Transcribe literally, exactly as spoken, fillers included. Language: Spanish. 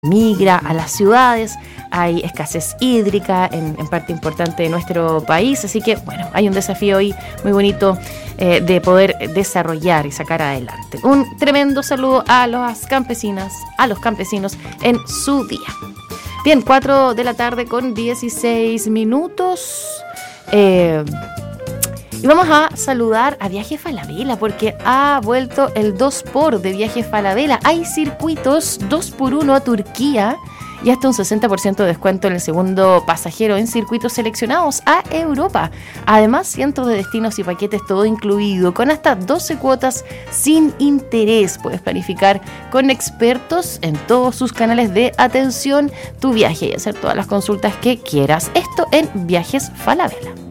migra a las ciudades, hay escasez hídrica en, en parte importante de nuestro país, así que bueno, hay un desafío hoy muy bonito eh, de poder desarrollar y sacar adelante. Un tremendo saludo a las campesinas, a los campesinos en su día. Bien, cuatro de la tarde con dieciséis minutos. Eh, y vamos a saludar a Viaje Falabella porque ha vuelto el dos por de Viaje Falabella. Hay circuitos dos por uno a Turquía y hasta un sesenta por ciento de descuento en el segundo pasajero en circuitos seleccionados a Europa. Además, cientos de destinos y paquetes todo incluido, con hasta doce cuotas sin interés. Puedes planificar con expertos en todos sus canales de atención tu viaje y hacer todas las consultas que quieras. Esto en Viajes Falabella.